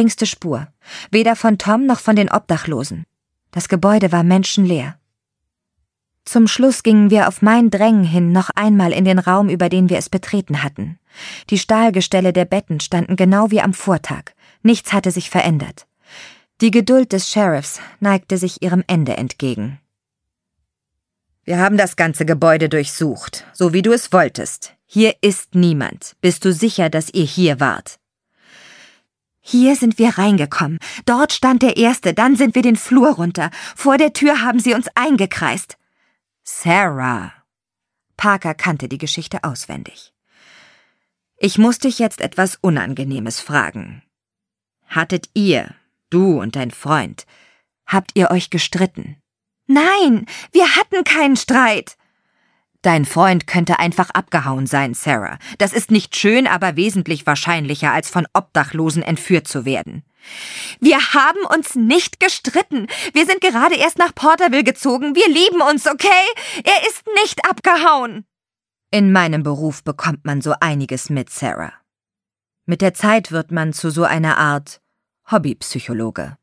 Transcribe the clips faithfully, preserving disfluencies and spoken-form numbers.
geringste Spur. Weder von Tom noch von den Obdachlosen. Das Gebäude war menschenleer. Zum Schluss gingen wir auf mein Drängen hin noch einmal in den Raum, über den wir es betreten hatten. Die Stahlgestelle der Betten standen genau wie am Vortag. Nichts hatte sich verändert. Die Geduld des Sheriffs neigte sich ihrem Ende entgegen. »Wir haben das ganze Gebäude durchsucht, so wie du es wolltest. Hier ist niemand. Bist du sicher, dass ihr hier wart?« »Hier sind wir reingekommen. Dort stand der Erste, dann sind wir den Flur runter. Vor der Tür haben sie uns eingekreist.« »Sarah!« Parker kannte die Geschichte auswendig. »Ich muss dich jetzt etwas Unangenehmes fragen. Hattet ihr, du und dein Freund, habt ihr euch gestritten?« »Nein, wir hatten keinen Streit.« »Dein Freund könnte einfach abgehauen sein, Sarah. Das ist nicht schön, aber wesentlich wahrscheinlicher, als von Obdachlosen entführt zu werden.« »Wir haben uns nicht gestritten. Wir sind gerade erst nach Porterville gezogen. Wir lieben uns, okay? Er ist nicht abgehauen.« »In meinem Beruf bekommt man so einiges mit, Sarah. Mit der Zeit wird man zu so einer Art Hobbypsychologe.«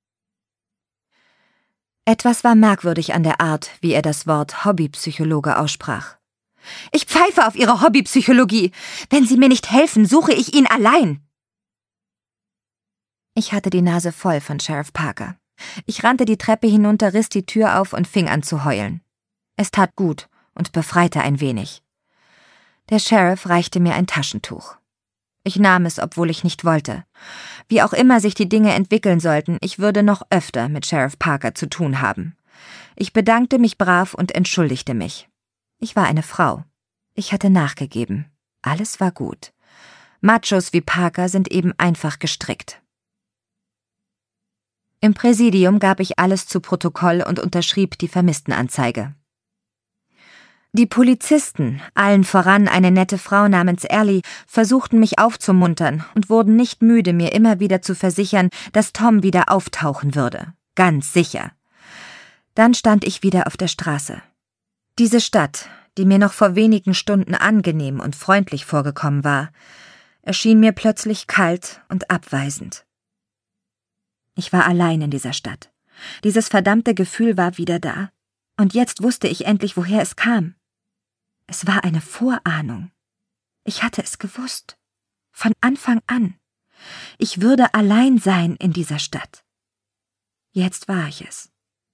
Etwas war merkwürdig an der Art, wie er das Wort Hobbypsychologe aussprach. »Ich pfeife auf Ihre Hobbypsychologie. Wenn Sie mir nicht helfen, suche ich ihn allein.« Ich hatte die Nase voll von Sheriff Parker. Ich rannte die Treppe hinunter, riss die Tür auf und fing an zu heulen. Es tat gut und befreite ein wenig. Der Sheriff reichte mir ein Taschentuch. Ich nahm es, obwohl ich nicht wollte. Wie auch immer sich die Dinge entwickeln sollten, ich würde noch öfter mit Sheriff Parker zu tun haben. Ich bedankte mich brav und entschuldigte mich. Ich war eine Frau. Ich hatte nachgegeben. Alles war gut. Machos wie Parker sind eben einfach gestrickt. Im Präsidium gab ich alles zu Protokoll und unterschrieb die Vermisstenanzeige. Die Polizisten, allen voran eine nette Frau namens Ellie, versuchten mich aufzumuntern und wurden nicht müde, mir immer wieder zu versichern, dass Tom wieder auftauchen würde. Ganz sicher. Dann stand ich wieder auf der Straße. Diese Stadt, die mir noch vor wenigen Stunden angenehm und freundlich vorgekommen war, erschien mir plötzlich kalt und abweisend. Ich war allein in dieser Stadt. Dieses verdammte Gefühl war wieder da. Und jetzt wusste ich endlich, woher es kam. Es war eine Vorahnung. Ich hatte es gewusst. Von Anfang an. Ich würde allein sein in dieser Stadt. Jetzt war ich es.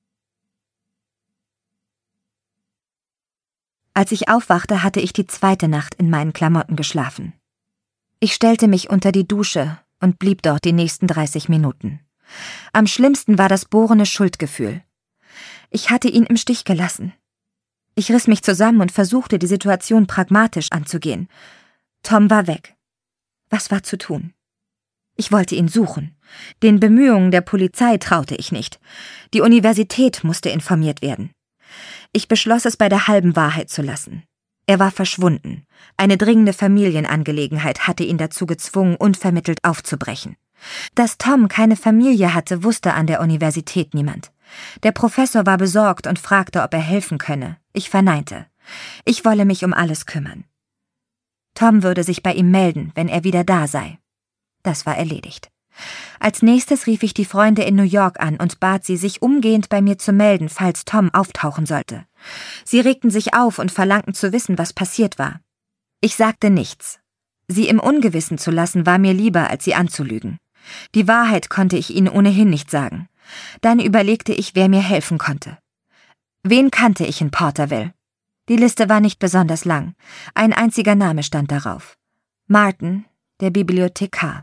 Als ich aufwachte, hatte ich die zweite Nacht in meinen Klamotten geschlafen. Ich stellte mich unter die Dusche und blieb dort die nächsten dreißig Minuten. Am schlimmsten war das bohrende Schuldgefühl. Ich hatte ihn im Stich gelassen. Ich riss mich zusammen und versuchte, die Situation pragmatisch anzugehen. Tom war weg. Was war zu tun? Ich wollte ihn suchen. Den Bemühungen der Polizei traute ich nicht. Die Universität musste informiert werden. Ich beschloss, es bei der halben Wahrheit zu lassen. Er war verschwunden. Eine dringende Familienangelegenheit hatte ihn dazu gezwungen, unvermittelt aufzubrechen. Dass Tom keine Familie hatte, wusste an der Universität niemand. Der Professor war besorgt und fragte, ob er helfen könne. Ich verneinte. Ich wolle mich um alles kümmern. Tom würde sich bei ihm melden, wenn er wieder da sei. Das war erledigt. Als nächstes rief ich die Freunde in New York an und bat sie, sich umgehend bei mir zu melden, falls Tom auftauchen sollte. Sie regten sich auf und verlangten zu wissen, was passiert war. Ich sagte nichts. Sie im Ungewissen zu lassen, war mir lieber, als sie anzulügen. Die Wahrheit konnte ich ihnen ohnehin nicht sagen. Dann überlegte ich, wer mir helfen konnte. Wen kannte ich in Porterville? Die Liste war nicht besonders lang. Ein einziger Name stand darauf. Martin, der Bibliothekar.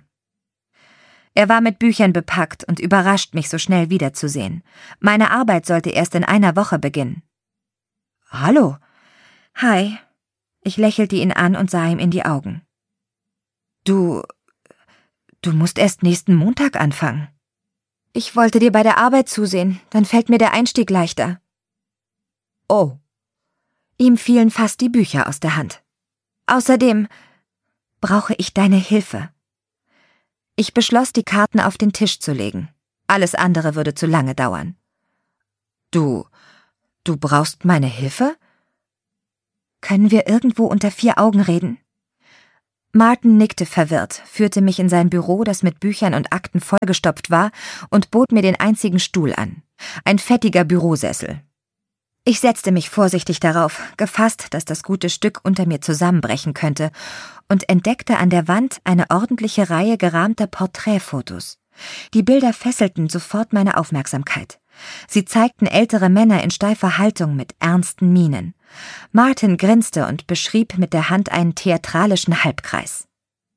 Er war mit Büchern bepackt und überrascht, mich so schnell wiederzusehen. Meine Arbeit sollte erst in einer Woche beginnen. »Hallo.« »Hi.« Ich lächelte ihn an und sah ihm in die Augen. »Du... du musst erst nächsten Montag anfangen.« »Ich wollte dir bei der Arbeit zusehen, dann fällt mir der Einstieg leichter.« »Oh.« Ihm fielen fast die Bücher aus der Hand. »Außerdem brauche ich deine Hilfe.« Ich beschloss, die Karten auf den Tisch zu legen. Alles andere würde zu lange dauern. »Du, du brauchst meine Hilfe?« »Können wir irgendwo unter vier Augen reden?« Martin nickte verwirrt, führte mich in sein Büro, das mit Büchern und Akten vollgestopft war, und bot mir den einzigen Stuhl an. Ein fettiger Bürosessel. Ich setzte mich vorsichtig darauf, gefasst, dass das gute Stück unter mir zusammenbrechen könnte, und entdeckte an der Wand eine ordentliche Reihe gerahmter Porträtfotos. Die Bilder fesselten sofort meine Aufmerksamkeit. Sie zeigten ältere Männer in steifer Haltung mit ernsten Mienen. Martin grinste und beschrieb mit der Hand einen theatralischen Halbkreis.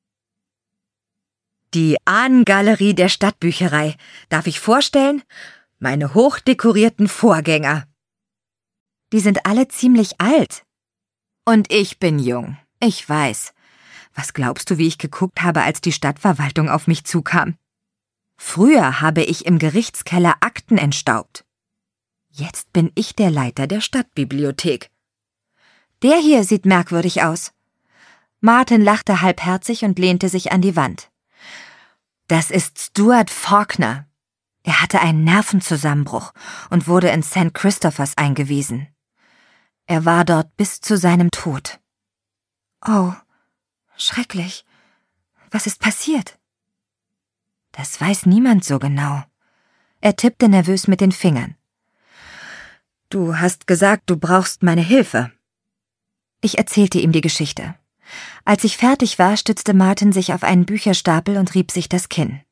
Die Ahnengalerie der Stadtbücherei. Darf ich vorstellen? Meine hochdekorierten Vorgänger. Die sind alle ziemlich alt. Und ich bin jung. Ich weiß. Was glaubst du, wie ich geguckt habe, als die Stadtverwaltung auf mich zukam? Früher habe ich im Gerichtskeller Akten entstaubt. Jetzt bin ich der Leiter der Stadtbibliothek. Der hier sieht merkwürdig aus. Martin lachte halbherzig und lehnte sich an die Wand. Das ist Stuart Faulkner. Er hatte einen Nervenzusammenbruch und wurde in Sankt Christophers eingewiesen. Er war dort bis zu seinem Tod. Oh, schrecklich. Was ist passiert? Das weiß niemand so genau. Er tippte nervös mit den Fingern. Du hast gesagt, du brauchst meine Hilfe. Ich erzählte ihm die Geschichte. Als ich fertig war, stützte Martin sich auf einen Bücherstapel und rieb sich das Kinn.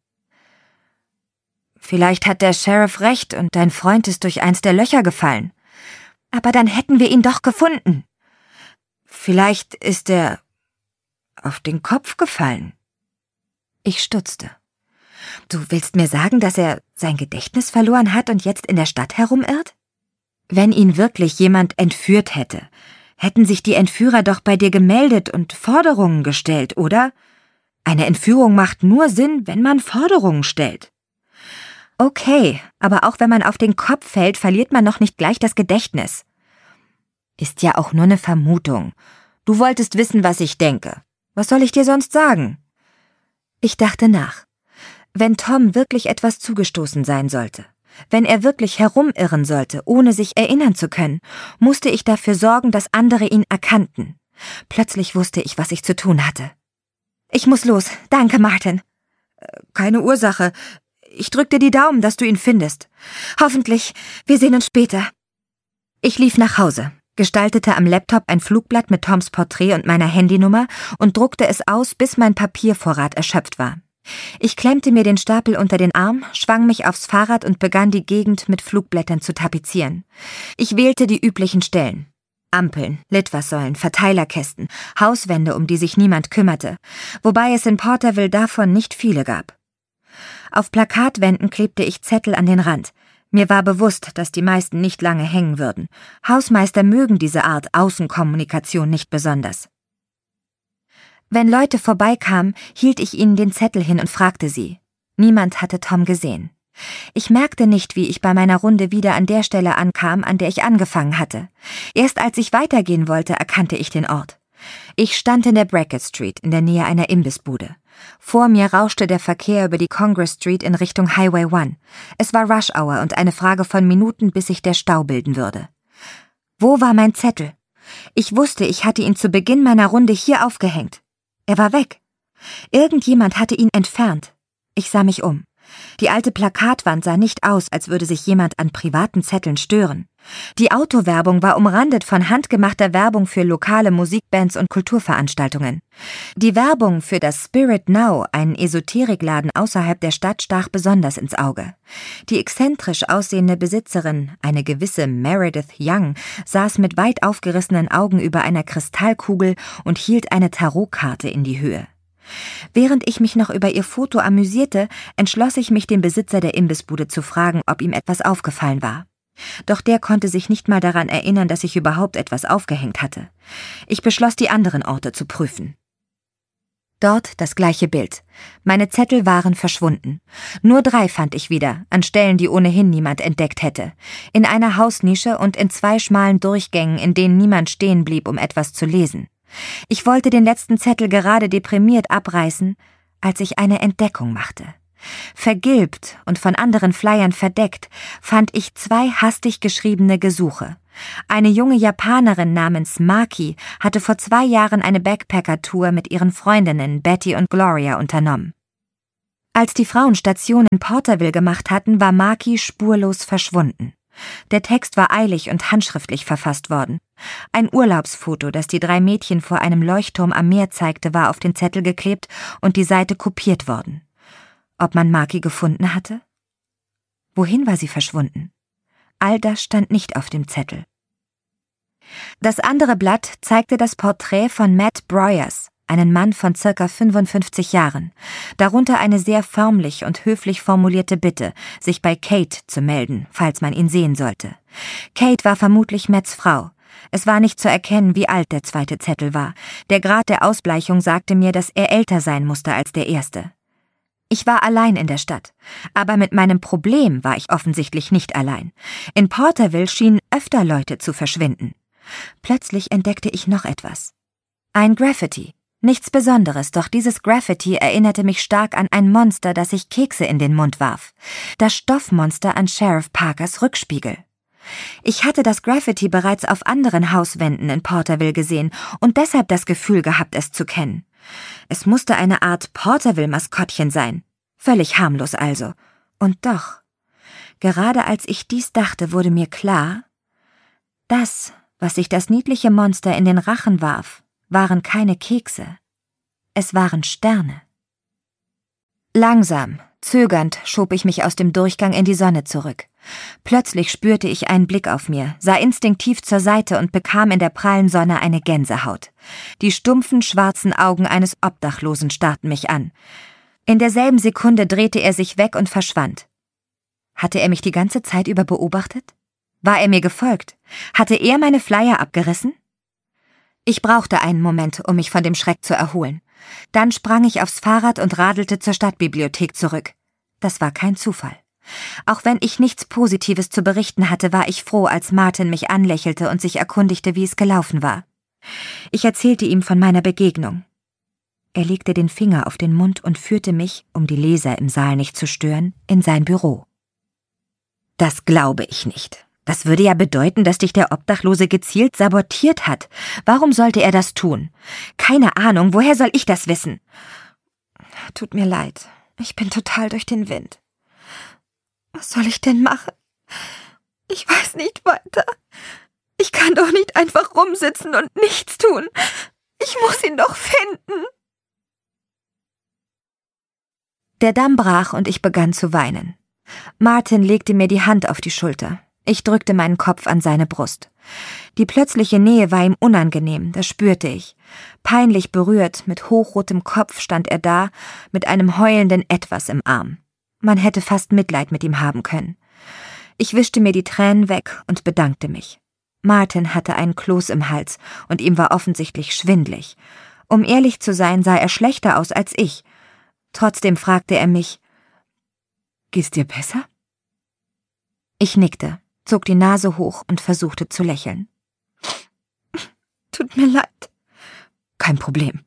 Vielleicht hat der Sheriff recht und dein Freund ist durch eins der Löcher gefallen. Aber dann hätten wir ihn doch gefunden. Vielleicht ist er auf den Kopf gefallen. Ich stutzte. Du willst mir sagen, dass er sein Gedächtnis verloren hat und jetzt in der Stadt herumirrt? Wenn ihn wirklich jemand entführt hätte, hätten sich die Entführer doch bei dir gemeldet und Forderungen gestellt, oder? Eine Entführung macht nur Sinn, wenn man Forderungen stellt. Okay, aber auch wenn man auf den Kopf fällt, verliert man noch nicht gleich das Gedächtnis. Ist ja auch nur eine Vermutung. Du wolltest wissen, was ich denke. Was soll ich dir sonst sagen? Ich dachte nach. Wenn Tom wirklich etwas zugestoßen sein sollte, wenn er wirklich herumirren sollte, ohne sich erinnern zu können, musste ich dafür sorgen, dass andere ihn erkannten. Plötzlich wusste ich, was ich zu tun hatte. Ich muss los. Danke, Martin. Keine Ursache. Ich drück dir die Daumen, dass du ihn findest. Hoffentlich. Wir sehen uns später. Ich lief nach Hause, gestaltete am Laptop ein Flugblatt mit Toms Porträt und meiner Handynummer und druckte es aus, bis mein Papiervorrat erschöpft war. Ich klemmte mir den Stapel unter den Arm, schwang mich aufs Fahrrad und begann die Gegend mit Flugblättern zu tapezieren. Ich wählte die üblichen Stellen. Ampeln, Litfaßsäulen, Verteilerkästen, Hauswände, um die sich niemand kümmerte, wobei es in Porterville davon nicht viele gab. Auf Plakatwänden klebte ich Zettel an den Rand. Mir war bewusst, dass die meisten nicht lange hängen würden. Hausmeister mögen diese Art Außenkommunikation nicht besonders. Wenn Leute vorbeikamen, hielt ich ihnen den Zettel hin und fragte sie. Niemand hatte Tom gesehen. Ich merkte nicht, wie ich bei meiner Runde wieder an der Stelle ankam, an der ich angefangen hatte. Erst als ich weitergehen wollte, erkannte ich den Ort. Ich stand in der Brackett Street, in der Nähe einer Imbissbude. Vor mir rauschte der Verkehr über die Congress Street in Richtung Highway One. Es war Rush Hour und eine Frage von Minuten, bis sich der Stau bilden würde. Wo war mein Zettel? Ich wusste, ich hatte ihn zu Beginn meiner Runde hier aufgehängt. Er war weg. Irgendjemand hatte ihn entfernt. Ich sah mich um. Die alte Plakatwand sah nicht aus, als würde sich jemand an privaten Zetteln stören. Die Autowerbung war umrandet von handgemachter Werbung für lokale Musikbands und Kulturveranstaltungen. Die Werbung für das Spirit Now, einen Esoterikladen außerhalb der Stadt, stach besonders ins Auge. Die exzentrisch aussehende Besitzerin, eine gewisse Meredith Young, saß mit weit aufgerissenen Augen über einer Kristallkugel und hielt eine Tarotkarte in die Höhe. Während ich mich noch über ihr Foto amüsierte, entschloss ich mich, den Besitzer der Imbissbude zu fragen, ob ihm etwas aufgefallen war. Doch der konnte sich nicht mal daran erinnern, dass ich überhaupt etwas aufgehängt hatte. Ich beschloss, die anderen Orte zu prüfen. Dort das gleiche Bild. Meine Zettel waren verschwunden. Nur drei fand ich wieder, an Stellen, die ohnehin niemand entdeckt hätte. In einer Hausnische und in zwei schmalen Durchgängen, in denen niemand stehen blieb, um etwas zu lesen. Ich wollte den letzten Zettel gerade deprimiert abreißen, als ich eine Entdeckung machte. Vergilbt und von anderen Flyern verdeckt, fand ich zwei hastig geschriebene Gesuche. Eine junge Japanerin namens Maki hatte vor zwei Jahren eine Backpacker-Tour mit ihren Freundinnen Betty und Gloria unternommen. Als die Frauen Station in Porterville gemacht hatten, war Maki spurlos verschwunden. Der Text war eilig und handschriftlich verfasst worden. Ein Urlaubsfoto, das die drei Mädchen vor einem Leuchtturm am Meer zeigte, war auf den Zettel geklebt und die Seite kopiert worden. Ob man Maki gefunden hatte? Wohin war sie verschwunden? All das stand nicht auf dem Zettel. Das andere Blatt zeigte das Porträt von Matt Broyers, einen Mann von circa fünfundfünfzig Jahren, darunter eine sehr förmlich und höflich formulierte Bitte, sich bei Kate zu melden, falls man ihn sehen sollte. Kate war vermutlich Matts Frau. Es war nicht zu erkennen, wie alt der zweite Zettel war. Der Grad der Ausbleichung sagte mir, dass er älter sein musste als der erste. Ich war allein in der Stadt, aber mit meinem Problem war ich offensichtlich nicht allein. In Porterville schienen öfter Leute zu verschwinden. Plötzlich entdeckte ich noch etwas. Ein Graffiti. Nichts Besonderes, doch dieses Graffiti erinnerte mich stark an ein Monster, das sich Kekse in den Mund warf. Das Stoffmonster an Sheriff Parkers Rückspiegel. Ich hatte das Graffiti bereits auf anderen Hauswänden in Porterville gesehen und deshalb das Gefühl gehabt, es zu kennen. Es musste eine Art Porterville-Maskottchen sein. Völlig harmlos also. Und doch, gerade als ich dies dachte, wurde mir klar, das, was sich das niedliche Monster in den Rachen warf, waren keine Kekse. Es waren Sterne. Langsam, zögernd schob ich mich aus dem Durchgang in die Sonne zurück. Plötzlich spürte ich einen Blick auf mir, sah instinktiv zur Seite und bekam in der prallen Sonne eine Gänsehaut. Die stumpfen, schwarzen Augen eines Obdachlosen starrten mich an. In derselben Sekunde drehte er sich weg und verschwand. Hatte er mich die ganze Zeit über beobachtet? War er mir gefolgt? Hatte er meine Flyer abgerissen? Ich brauchte einen Moment, um mich von dem Schreck zu erholen. Dann sprang ich aufs Fahrrad und radelte zur Stadtbibliothek zurück. Das war kein Zufall. Auch wenn ich nichts Positives zu berichten hatte, war ich froh, als Martin mich anlächelte und sich erkundigte, wie es gelaufen war. Ich erzählte ihm von meiner Begegnung. Er legte den Finger auf den Mund und führte mich, um die Leser im Saal nicht zu stören, in sein Büro. Das glaube ich nicht. Das würde ja bedeuten, dass dich der Obdachlose gezielt sabotiert hat. Warum sollte er das tun? Keine Ahnung, woher soll ich das wissen? Tut mir leid, ich bin total durch den Wind. Was soll ich denn machen? Ich weiß nicht weiter. Ich kann doch nicht einfach rumsitzen und nichts tun. Ich muss ihn doch finden. Der Damm brach und ich begann zu weinen. Martin legte mir die Hand auf die Schulter. Ich drückte meinen Kopf an seine Brust. Die plötzliche Nähe war ihm unangenehm, das spürte ich. Peinlich berührt, mit hochrotem Kopf stand er da, mit einem heulenden Etwas im Arm. Man hätte fast Mitleid mit ihm haben können. Ich wischte mir die Tränen weg und bedankte mich. Martin hatte einen Kloß im Hals und ihm war offensichtlich schwindlig. Um ehrlich zu sein, sah er schlechter aus als ich. Trotzdem fragte er mich, »Geht's dir besser?« Ich nickte, zog die Nase hoch und versuchte zu lächeln. »Tut mir leid.« »Kein Problem.«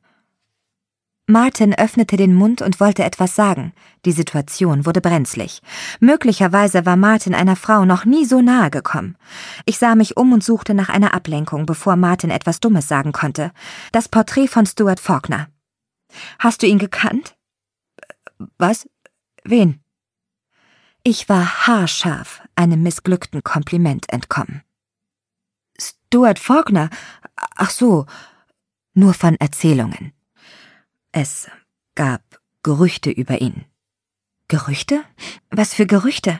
Martin öffnete den Mund und wollte etwas sagen. Die Situation wurde brenzlig. Möglicherweise war Martin einer Frau noch nie so nahe gekommen. Ich sah mich um und suchte nach einer Ablenkung, bevor Martin etwas Dummes sagen konnte. Das Porträt von Stuart Faulkner. »Hast du ihn gekannt?« »Was? Wen?« Ich war haarscharf einem missglückten Kompliment entkommen. »Stuart Faulkner? Ach so, nur von Erzählungen. Es gab Gerüchte über ihn.« »Gerüchte? Was für Gerüchte?«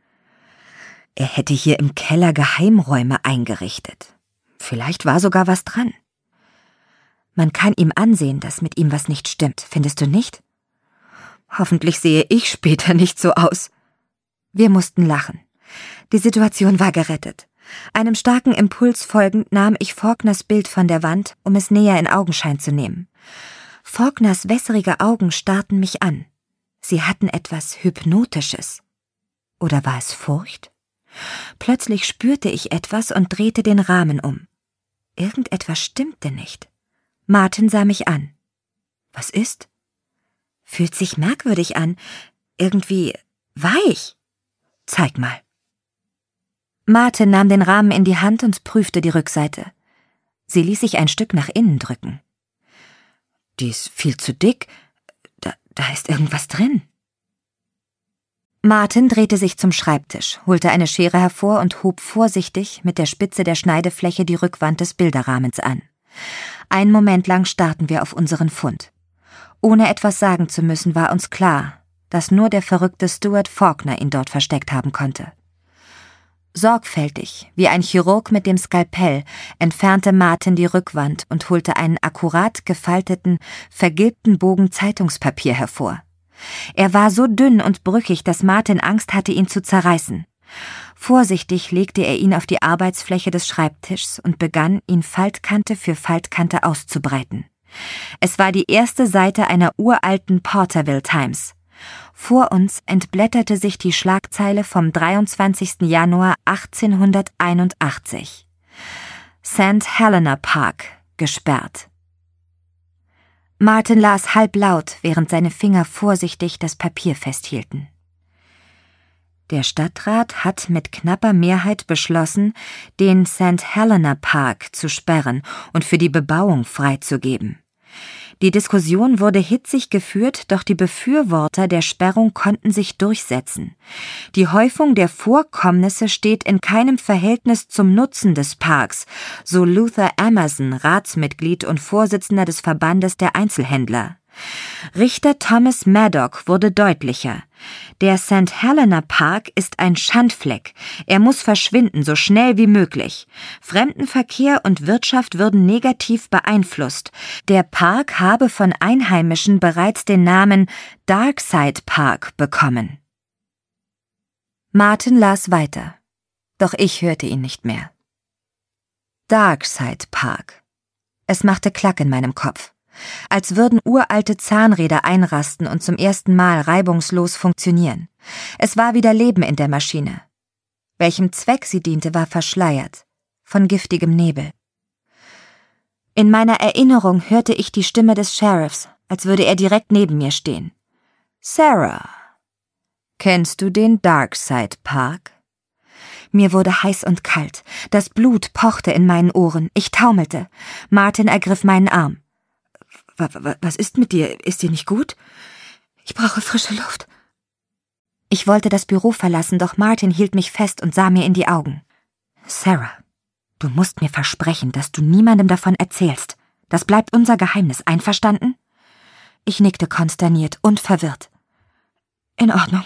»Er hätte hier im Keller Geheimräume eingerichtet. Vielleicht war sogar was dran.« »Man kann ihm ansehen, dass mit ihm was nicht stimmt, findest du nicht?« »Hoffentlich sehe ich später nicht so aus.« Wir mussten lachen. Die Situation war gerettet. Einem starken Impuls folgend nahm ich Faulkners Bild von der Wand, um es näher in Augenschein zu nehmen. Faulkners wässrige Augen starrten mich an. Sie hatten etwas Hypnotisches. Oder war es Furcht? Plötzlich spürte ich etwas und drehte den Rahmen um. Irgendetwas stimmte nicht. Martin sah mich an. »Was ist?« »Fühlt sich merkwürdig an. Irgendwie weich.« »Zeig mal.« Martin nahm den Rahmen in die Hand und prüfte die Rückseite. Sie ließ sich ein Stück nach innen drücken. »Die ist viel zu dick. Da, da ist irgendwas drin.« Martin drehte sich zum Schreibtisch, holte eine Schere hervor und hob vorsichtig mit der Spitze der Schneidefläche die Rückwand des Bilderrahmens an. Einen Moment lang starrten wir auf unseren Fund. Ohne etwas sagen zu müssen, war uns klar, dass nur der verrückte Stuart Faulkner ihn dort versteckt haben konnte. Sorgfältig, wie ein Chirurg mit dem Skalpell, entfernte Martin die Rückwand und holte einen akkurat gefalteten, vergilbten Bogen Zeitungspapier hervor. Er war so dünn und brüchig, dass Martin Angst hatte, ihn zu zerreißen. Vorsichtig legte er ihn auf die Arbeitsfläche des Schreibtischs und begann, ihn Faltkante für Faltkante auszubreiten. Es war die erste Seite einer uralten Porterville Times. Vor uns entblätterte sich die Schlagzeile vom dreiundzwanzigsten Januar achtzehnhunderteinundachtzig. Sankt Helena Park gesperrt. Martin las halblaut, während seine Finger vorsichtig das Papier festhielten. Der Stadtrat hat mit knapper Mehrheit beschlossen, den Sankt Helena Park zu sperren und für die Bebauung freizugeben. Die Diskussion wurde hitzig geführt, doch die Befürworter der Sperrung konnten sich durchsetzen. Die Häufung der Vorkommnisse steht in keinem Verhältnis zum Nutzen des Parks, so Luther Emerson, Ratsmitglied und Vorsitzender des Verbandes der Einzelhändler. Richter Thomas Maddock wurde deutlicher. Der Sankt Helena Park ist ein Schandfleck. Er muss verschwinden, so schnell wie möglich. Fremdenverkehr und Wirtschaft würden negativ beeinflusst. Der Park habe von Einheimischen bereits den Namen Darkside Park bekommen. Martin las weiter, doch ich hörte ihn nicht mehr. Darkside Park. Es machte Klack in meinem Kopf. Als würden uralte Zahnräder einrasten und zum ersten Mal reibungslos funktionieren. Es war wieder Leben in der Maschine. Welchem Zweck sie diente, war verschleiert, von giftigem Nebel. In meiner Erinnerung hörte ich die Stimme des Sheriffs, als würde er direkt neben mir stehen. »Sarah, kennst du den Darkside Park?« Mir wurde heiß und kalt. Das Blut pochte in meinen Ohren. Ich taumelte. Martin ergriff meinen Arm. »Was ist mit dir? Ist dir nicht gut? Ich brauche frische Luft.« Ich wollte das Büro verlassen, doch Martin hielt mich fest und sah mir in die Augen. »Sarah, du musst mir versprechen, dass du niemandem davon erzählst. Das bleibt unser Geheimnis, einverstanden?« Ich nickte konsterniert und verwirrt. »In Ordnung.«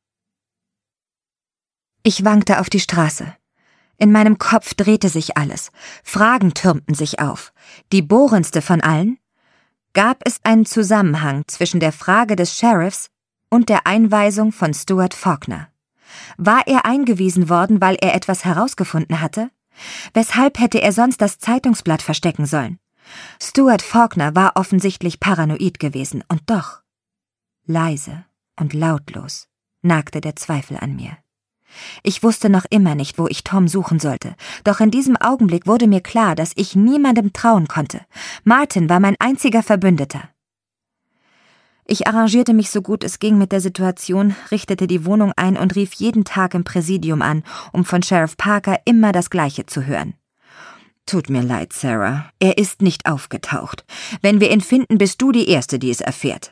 Ich wankte auf die Straße. In meinem Kopf drehte sich alles. Fragen türmten sich auf. Die bohrendste von allen: Gab es einen Zusammenhang zwischen der Frage des Sheriffs und der Einweisung von Stuart Faulkner? War er eingewiesen worden, weil er etwas herausgefunden hatte? Weshalb hätte er sonst das Zeitungsblatt verstecken sollen? Stuart Faulkner war offensichtlich paranoid gewesen, und doch, leise und lautlos, nagte der Zweifel an mir. Ich wusste noch immer nicht, wo ich Tom suchen sollte, doch in diesem Augenblick wurde mir klar, dass ich niemandem trauen konnte. Martin war mein einziger Verbündeter. Ich arrangierte mich so gut es ging mit der Situation, richtete die Wohnung ein und rief jeden Tag im Präsidium an, um von Sheriff Parker immer das Gleiche zu hören. »Tut mir leid, Sarah, er ist nicht aufgetaucht. Wenn wir ihn finden, bist du die Erste, die es erfährt.«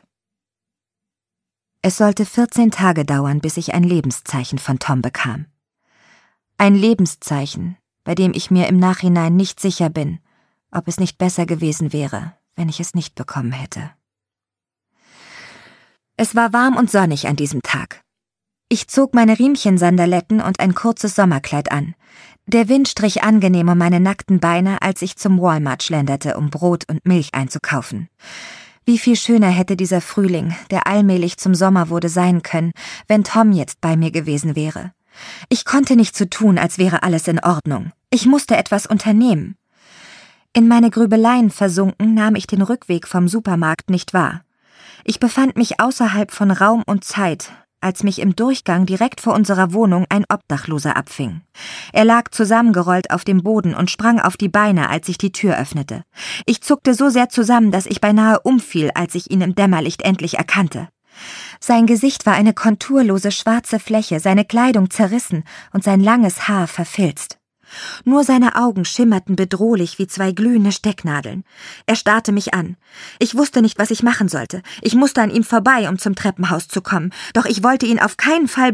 Es sollte vierzehn Tage dauern, bis ich ein Lebenszeichen von Tom bekam. Ein Lebenszeichen, bei dem ich mir im Nachhinein nicht sicher bin, ob es nicht besser gewesen wäre, wenn ich es nicht bekommen hätte. Es war warm und sonnig an diesem Tag. Ich zog meine Riemchensandaletten und ein kurzes Sommerkleid an. Der Wind strich angenehm um meine nackten Beine, als ich zum Walmart schlenderte, um Brot und Milch einzukaufen. Wie viel schöner hätte dieser Frühling, der allmählich zum Sommer wurde, sein können, wenn Tom jetzt bei mir gewesen wäre. Ich konnte nicht so tun, als wäre alles in Ordnung. Ich musste etwas unternehmen. In meine Grübeleien versunken, nahm ich den Rückweg vom Supermarkt nicht wahr. Ich befand mich außerhalb von Raum und Zeit, als mich im Durchgang direkt vor unserer Wohnung ein Obdachloser abfing. Er lag zusammengerollt auf dem Boden und sprang auf die Beine, als ich die Tür öffnete. Ich zuckte so sehr zusammen, dass ich beinahe umfiel, als ich ihn im Dämmerlicht endlich erkannte. Sein Gesicht war eine konturlose schwarze Fläche, seine Kleidung zerrissen und sein langes Haar verfilzt. Nur seine Augen schimmerten bedrohlich wie zwei glühende Stecknadeln. Er starrte mich an. Ich wusste nicht, was ich machen sollte. Ich musste an ihm vorbei, um zum Treppenhaus zu kommen, doch ich wollte ihn auf keinen Fall